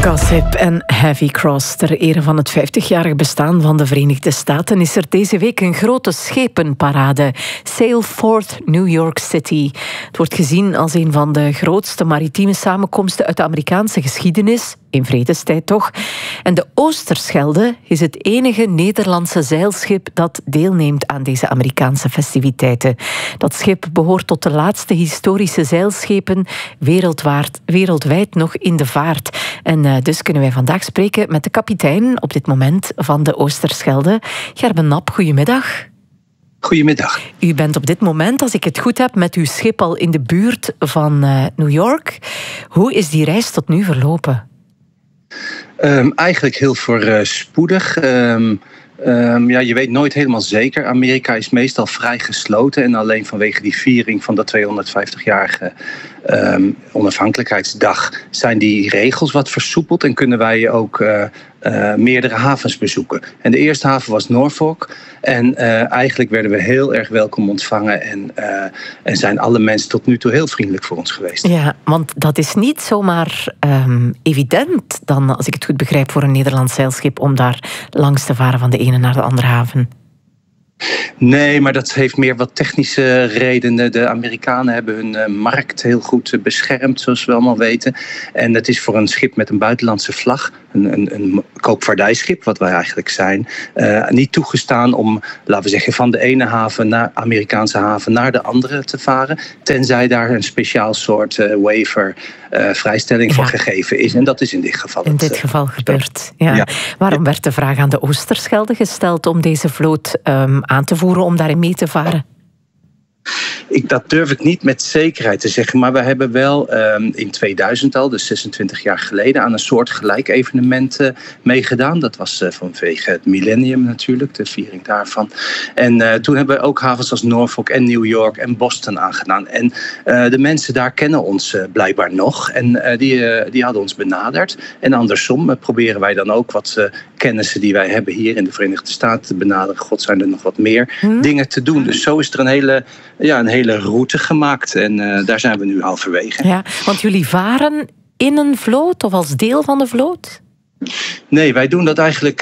Gossip en Heavy Cross. Ter ere van het 50-jarig bestaan van de Verenigde Staten is er deze week een grote schepenparade. Sail Forth New York City. Het wordt gezien als een van de grootste maritieme samenkomsten uit de Amerikaanse geschiedenis, in vredestijd toch. En de Oosterschelde is het enige Nederlandse zeilschip dat deelneemt aan deze Amerikaanse festiviteiten. Dat schip behoort tot de laatste historische zeilschepen wereldwijd nog in de vaart. En dus kunnen wij vandaag spreken met de kapitein op dit moment van de Oosterschelde. Gerben Nap, goedemiddag. Goedemiddag. U bent op dit moment, als ik het goed heb, met uw schip al in de buurt van New York. Hoe is die reis tot nu verlopen? Eigenlijk heel voorspoedig. Je weet nooit helemaal zeker. Amerika is meestal vrij gesloten. En alleen vanwege die viering van de 250-jarige onafhankelijkheidsdag zijn die regels wat versoepeld. En kunnen wij ook meerdere havens bezoeken. En de eerste haven was Norfolk. En eigenlijk werden we heel erg welkom ontvangen. En zijn alle mensen tot nu toe heel vriendelijk voor ons geweest. Ja, want dat is niet zomaar evident dan, als ik het goed begrijp, voor een Nederlands zeilschip om daar langs te varen van de ene naar de andere haven. Nee, maar dat heeft meer wat technische redenen. De Amerikanen hebben hun markt heel goed beschermd, zoals we allemaal weten. En het is voor een schip met een buitenlandse vlag, een koopvaardijschip, wat wij eigenlijk zijn, niet toegestaan om, laten we zeggen, van de ene haven naar Amerikaanse haven naar de andere te varen. Tenzij daar een speciaal soort waiver vrijstelling voor gegeven is. En dat is in dit geval gebeurd. Ja. Waarom werd de vraag aan de Oosterschelde gesteld om deze vloot aan te voeren, om daarin mee te varen? Dat durf ik niet met zekerheid te zeggen. Maar we hebben wel in 2000 al, dus 26 jaar geleden, aan een soort gelijk evenement meegedaan. Dat was vanwege het millennium natuurlijk, de viering daarvan. En toen hebben we ook havens als Norfolk en New York en Boston aangedaan. En de mensen daar kennen ons blijkbaar nog. En die hadden ons benaderd. En andersom proberen wij dan ook wat kennissen die wij hebben hier in de Verenigde Staten te benaderen. God, zijn er nog wat meer dingen te doen. Dus zo is er een hele route gemaakt. En daar zijn we nu halverwege. Ja, want jullie varen in een vloot of als deel van de vloot? Nee, wij doen dat eigenlijk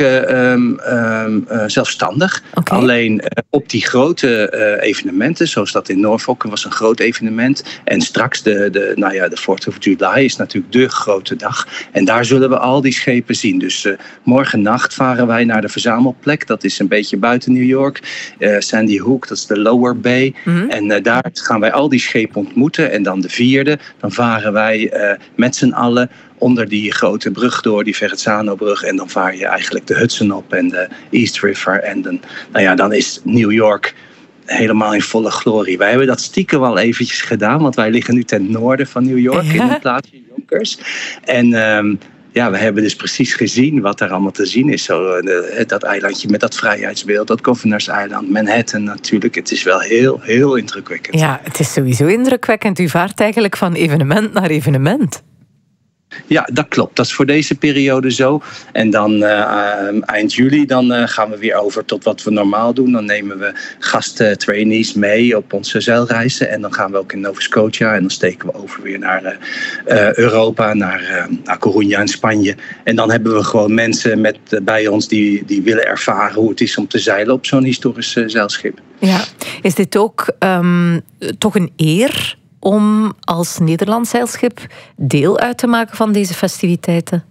zelfstandig. Okay. Alleen op die grote evenementen, zoals dat in Norfolk was een groot evenement. En straks de 4th of July is natuurlijk de grote dag. En daar zullen we al die schepen zien. Dus morgennacht varen wij naar de verzamelplek. Dat is een beetje buiten New York. Sandy Hook, dat is de Lower Bay. Mm-hmm. En daar gaan wij al die schepen ontmoeten. En dan de 4e, dan varen wij met z'n allen onder die grote brug door, die Verrazzano-brug. En dan vaar je eigenlijk de Hudson op en de East River. En dan is New York helemaal in volle glorie. Wij hebben dat stiekem al eventjes gedaan, want wij liggen nu ten noorden van New York in het plaatsje Yonkers. En we hebben dus precies gezien wat er allemaal te zien is. Zo, dat eilandje met dat vrijheidsbeeld, dat Governors Island, Manhattan natuurlijk. Het is wel heel, heel indrukwekkend. Ja, het is sowieso indrukwekkend. U vaart eigenlijk van evenement naar evenement. Ja, dat klopt. Dat is voor deze periode zo. En dan eind juli dan gaan we weer over tot wat we normaal doen. Dan nemen we gasttrainees mee op onze zeilreizen. En dan gaan we ook in Nova Scotia. En dan steken we over weer naar Europa, naar Coruña in Spanje. En dan hebben we gewoon mensen bij ons die willen ervaren hoe het is om te zeilen op zo'n historisch zeilschip. Ja, is dit ook toch een eer om als Nederlands zeilschip deel uit te maken van deze festiviteiten?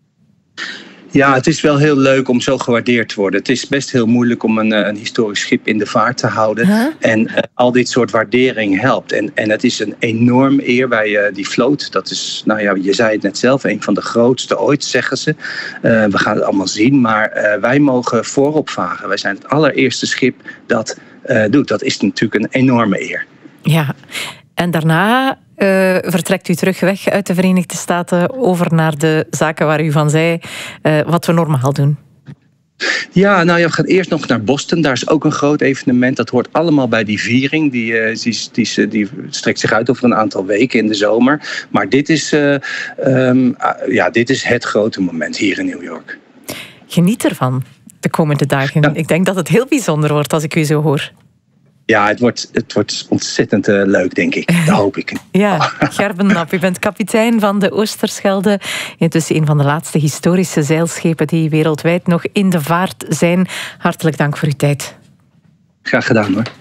Ja, het is wel heel leuk om zo gewaardeerd te worden. Het is best heel moeilijk om een historisch schip in de vaart te houden. Huh? En al dit soort waardering helpt. En het is een enorm eer bij die vloot. Dat is, je zei het net zelf, een van de grootste ooit, zeggen ze. We gaan het allemaal zien, maar wij mogen voorop varen. Wij zijn het allereerste schip dat doet. Dat is natuurlijk een enorme eer. Ja. En daarna vertrekt u terug weg uit de Verenigde Staten over naar de zaken waar u van zei, wat we normaal doen. Ja, we gaan eerst nog naar Boston. Daar is ook een groot evenement. Dat hoort allemaal bij die viering. Die strekt zich uit over een aantal weken in de zomer. Maar dit is het grote moment hier in New York. Geniet ervan de komende dagen. Ja. Ik denk dat het heel bijzonder wordt als ik u zo hoor. Ja, het wordt ontzettend leuk, denk ik. Dat hoop ik. Ja, Gerben Nap, u bent kapitein van de Oosterschelde. Intussen een van de laatste historische zeilschepen die wereldwijd nog in de vaart zijn. Hartelijk dank voor uw tijd. Graag gedaan, hoor.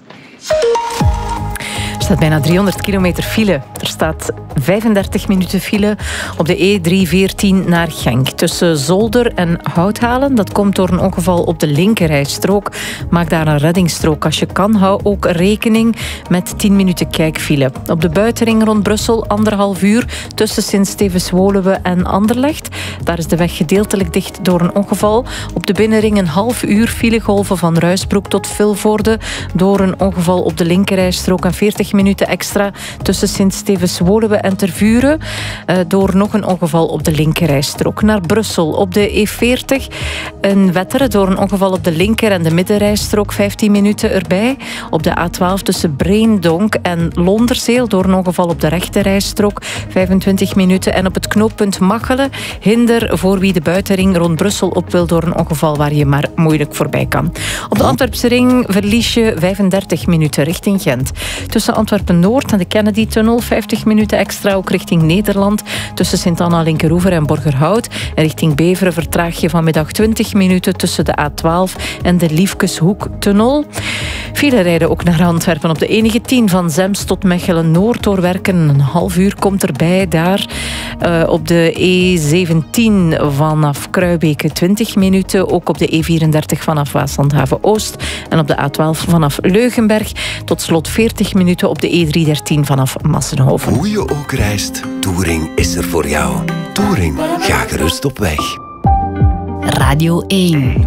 Er staat bijna 300 kilometer file. Er staat 35 minuten file op de E314 naar Genk. Tussen Zolder en Houthalen. Dat komt door een ongeval op de linkerrijstrook. Maak daar een reddingsstrook als je kan. Hou ook rekening met 10 minuten kijkfile. Op de buitenring rond Brussel 1,5 uur tussen Sint-Stevens-Woluwe en Anderlecht. Daar is de weg gedeeltelijk dicht door een ongeval. Op de binnenring een half uur filegolven van Ruisbroek tot Vilvoorde door een ongeval op de linkerrijstrook en 40 minuten extra tussen Sint-Stevens-Woluwe en Tervuren door nog een ongeval op de linkerrijstrook. Naar Brussel op de E40 in Wetteren door een ongeval op de linker- en de middenrijstrook 15 minuten erbij. Op de A12 tussen Breendonk en Londerzeel door een ongeval op de rechterrijstrook 25 minuten. En op het knooppunt Machelen hinder voor wie de buitenring rond Brussel op wil door een ongeval waar je maar moeilijk voorbij kan. Op de Antwerpse ring verlies je 35 minuten richting Gent. Tussen Antwerpen-Noord en de Kennedy-tunnel 50 minuten extra ook richting Nederland. Tussen Sint-Anna-Linkeroever en Borgerhout. En richting Beveren vertraag je vanmiddag 20 minuten tussen de A12 en de Liefkeshoek-tunnel. File rijden ook naar Antwerpen op de E19 van Zems tot Mechelen-Noord doorwerken. Een half uur komt erbij daar. Op de E17 vanaf Kruibeke 20 minuten. Ook op de E34 vanaf Waaslandhaven-Oost. En op de A12 vanaf Leugenberg. Tot slot 40 minuten op de E313 vanaf Massenhoven. Hoe je ook reist, Touring is er voor jou. Touring, ga gerust op weg. Radio 1.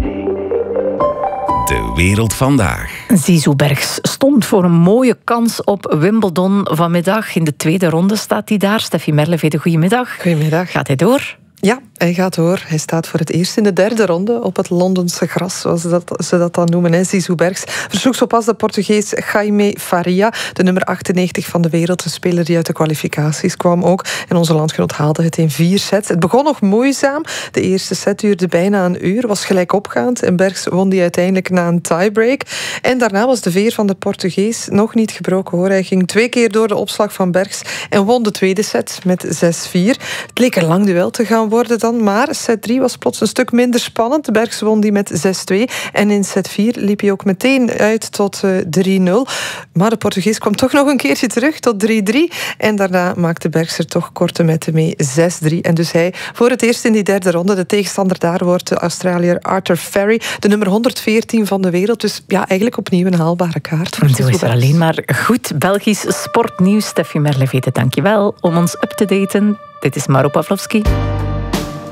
De wereld vandaag. Zizou Bergs stond voor een mooie kans op Wimbledon vanmiddag. In de tweede ronde staat hij daar. Steffi Merlevede, goedemiddag. Goedemiddag. Gaat hij door? Ja, hij gaat door. Hij staat voor het eerst in de derde ronde op het Londense gras, zoals ze dat dan noemen. Zizou Bergs versloeg zo pas de Portugees Jaime Faria, de nummer 98 van de wereld, een speler die uit de kwalificaties kwam ook. En onze landgenoot haalde het in 4 sets. Het begon nog moeizaam. De eerste set duurde bijna een uur, was gelijk opgaand. En Bergs won die uiteindelijk na een tiebreak. En daarna was de veer van de Portugees nog niet gebroken, hoor. Hij ging 2 keer door de opslag van Bergs en won de tweede set met 6-4. Het leek een lang duel te gaan worden dan, maar set 3 was plots een stuk minder spannend. Bergs won die met 6-2 en in set 4 liep hij ook meteen uit tot 3-0. Maar de Portugees kwam toch nog een keertje terug tot 3-3 en daarna maakte Bergs er toch korte metten mee 6-3 en dus hij voor het eerst in die derde ronde. De tegenstander daar wordt de Australiër Arthur Ferry, de nummer 114 van de wereld. Dus ja, eigenlijk opnieuw een haalbare kaart. En zo is er alleen maar goed Belgisch sportnieuws. Steffi Merlevede, dankjewel om ons up te daten. Dit is Maro Pawlowski.